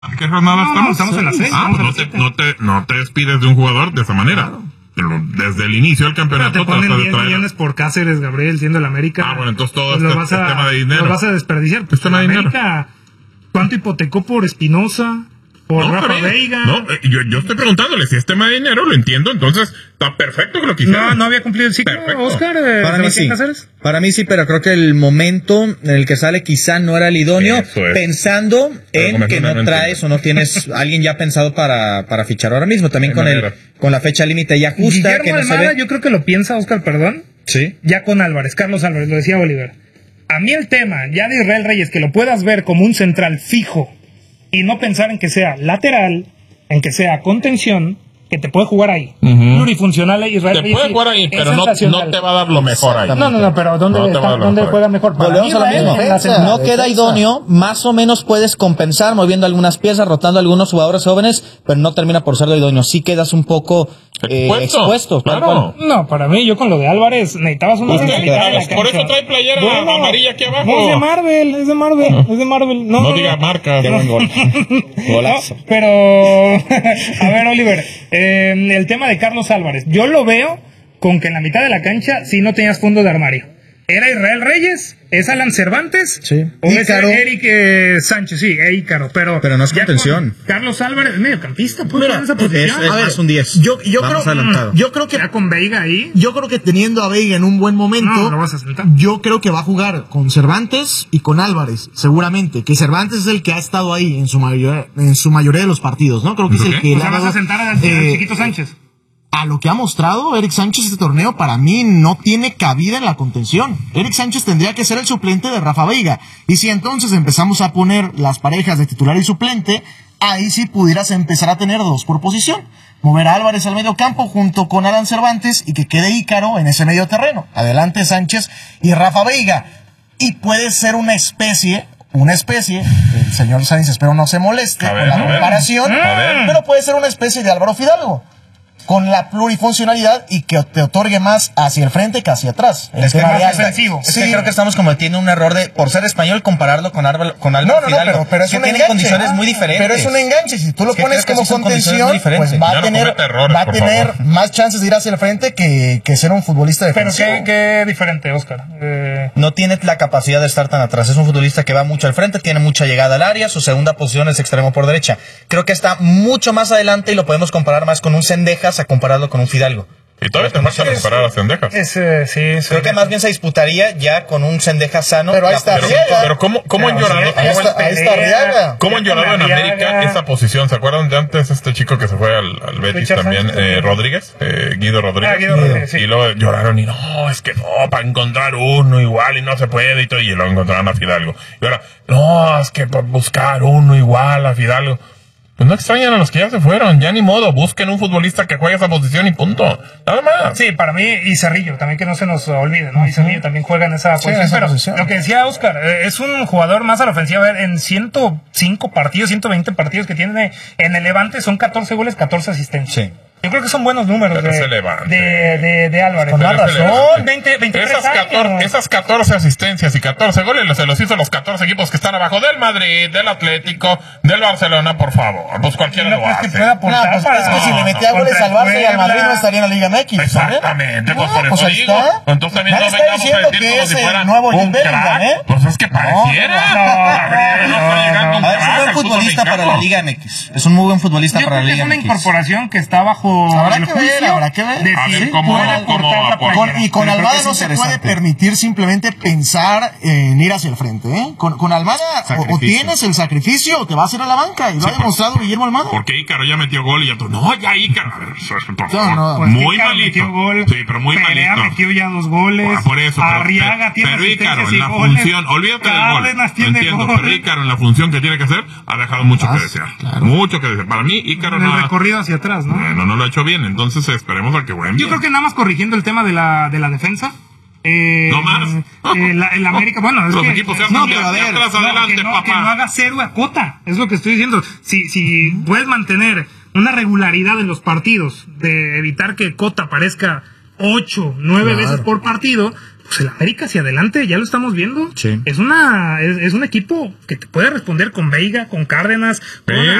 ¿Qué jornada estamos? Estamos en la 6. No te despides de un jugador de esa manera. Claro. Desde el inicio del campeonato. Pero te ponen 10 millones por Cáceres, Gabriel, siendo el América. Bueno, entonces todo pues tema de dinero. Lo vas a desperdiciar. Pues tema de América, ¿cuánto hipotecó por Espinosa? Por Rafa Veiga. No, yo estoy preguntándole si es tema de dinero, lo entiendo, entonces está perfecto que lo quisiera. No había cumplido el ciclo, Oscar. Para mí sí. Para mí sí, pero creo que el momento en el que sale quizá no era el idóneo, pensando en que no traes o no tienes alguien ya pensado para fichar ahora mismo, también con la fecha límite ya justa. Guillermo Almada, yo creo que lo piensa, Oscar, perdón. Sí. Ya con Álvarez, Carlos Álvarez, lo decía Oliver. A mí el tema ya de Israel Reyes, que lo puedas ver como un central fijo y no pensar en que sea lateral, en que sea contención, que te puede jugar ahí. Plurifuncional Israel Reyes. Te puede jugar ahí, pero no te va a dar lo mejor ahí. No, pero ¿dónde juega mejor? Volvemos a lo mismo. No queda idóneo, más o menos puedes compensar moviendo algunas piezas, rotando a algunos jugadores jóvenes, pero no termina por ser lo idóneo. Sí quedas un poco expuesto. Claro. No, para mí, yo con lo de Álvarez, necesitabas una por eso trae playera amarilla aquí abajo. No, es de Marvel. No diga marca. Golazo. Pero, a ver, Oliver, el tema de Carlos Álvarez, yo lo veo con que en la mitad de la cancha sí no tenías fondo de armario. ¿Era Israel Reyes? ¿Es Alan Cervantes? Sí. ¿O Ícaro? Es Eric Sánchez? Sí, Ícaro. Pero no es contención. Carlos Álvarez es mediocampista. ¿Puede en esa posición? Es más un 10. Yo creo que ya con Veiga ahí. Yo creo que teniendo a Veiga en un buen momento, no lo vas a sentar. Yo creo que va a jugar con Cervantes y con Álvarez, seguramente. Que Cervantes es el que ha estado ahí en su mayoría de los partidos, ¿no? Creo que es el que le vas a sentar al Chiquito Sánchez. A lo que ha mostrado Eric Sánchez este torneo, para mí no tiene cabida en la contención. Eric Sánchez tendría que ser el suplente de Rafa Veiga. Y si entonces empezamos a poner las parejas de titular y suplente, ahí sí pudieras empezar a tener dos por posición. Mover a Álvarez al medio campo junto con Alan Cervantes y que quede Ícaro en ese medio terreno. Adelante Sánchez y Rafa Veiga. Y puede ser una especie, el señor Sánchez espero no se moleste con la comparación, pero puede ser una especie de Álvaro Fidalgo, con la plurifuncionalidad y que te otorgue más hacia el frente que hacia atrás. Es que más ofensivo. Es que creo que estamos cometiendo un error de, por ser español, compararlo con Álvaro Fidalgo. Pero es un enganche. Condiciones muy diferentes. Pero es un enganche. Si tú lo pones como contención, pues va a tener más chances de ir hacia el frente que ser un futbolista defensivo. Pero qué diferente, Oscar. No tiene la capacidad de estar tan atrás. Es un futbolista que va mucho al frente, tiene mucha llegada al área, su segunda posición es extremo por derecha. Creo que está mucho más adelante y lo podemos comparar más con un Cendejas a compararlo con un Fidalgo. Y todavía te marcha recuperar a Cendejas. Sí. Creo que más bien se disputaría ya con un Cendejas sano. Pero ahí está pero ¿cómo han llorado? Ahí está Arriaga. ¿Cómo han llorado en América esa posición? ¿Se acuerdan de antes este chico que se fue al Betis también? Rodríguez, Guido Rodríguez. Guido Rodríguez, sí. Y luego lloraron y es que para encontrar uno igual y no se puede y lo encontraron a Fidalgo. Y ahora, es que para buscar uno igual a Fidalgo. Pues no extrañan a los que ya se fueron, ya ni modo, busquen un futbolista que juegue esa posición y punto, nada más. Sí, para mí, y Cerrillo, también que no se nos olvide, ¿no? Y Cerrillo también juega en esa posición, pero lo que decía Oscar, es un jugador más a la ofensiva. A ver, en 105 partidos, 120 partidos que tiene en el Levante, son 14 goles, 14 asistencias. Sí. Yo creo que son buenos números de Álvarez. Con más razón. 23 esas 14 asistencias y 14 goles se los hizo los 14 equipos que están abajo del Madrid, del Atlético, del Barcelona, por favor. Pues cualquiera lo hace. Es que si le metía goles al Barça y al Madrid no estaría en la Liga MX. Exactamente, pues por eso digo. Entonces también no está diciendo que es el nuevo Bellingham, Pues es que pareciera. Es un buen futbolista para la Liga MX. Es un muy buen futbolista para la Liga MX. Es una incorporación que está bajo. Habrá que ver. Y con Almada no se puede permitir simplemente pensar en ir hacia el frente, ¿eh? Con Almada o tienes el sacrificio o te vas a ir a la banca, y lo ha demostrado Guillermo Almada. Porque Ícaro ya metió gol y ya ya Ícaro. Muy malito. Sí, pero muy malito. Pelea metió ya 2 goles. Por eso. Arriaga tiene pero Ícaro en la goles. Función, olvídate del gol. Lo entiendo, pero Ícaro en la función que tiene que hacer ha dejado mucho que desear. Claro. Mucho que desear. Para mí, Ícaro en el recorrido hacia atrás, ¿no? Bueno, no lo ha hecho bien, entonces esperemos a que jueguen bien. Yo creo que nada más corrigiendo el tema de la defensa. No más. El América, bueno, es los que equipos se atrás adelante, papá. Que no haga cero a Cota, es lo que estoy diciendo. Si puedes mantener una regularidad en los partidos, de evitar que Cota aparezca 8, 9 veces por partido, pues el América hacia adelante, ya lo estamos viendo. Sí. Es un equipo que te puede responder con Veiga, con Cárdenas, con